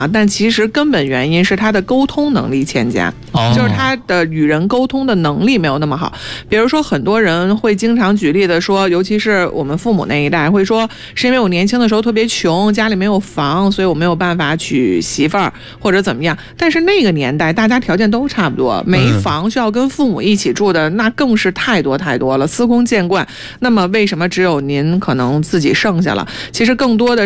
但其实根本原因是他的沟通能力欠佳，就是他的与人沟通的能力没有那么好。比如说很多人会经常举例的说，尤其是我们父母那一代会说，是因为我年轻的时候特别穷，家里没有房，所以我没有办法娶媳妇儿或者怎么样。但是那个年代大家条件都差不多，没房需要跟父母一起住的那更是太多太多了，司空见惯。那么为什么只有您可能自己剩下了？其实更多的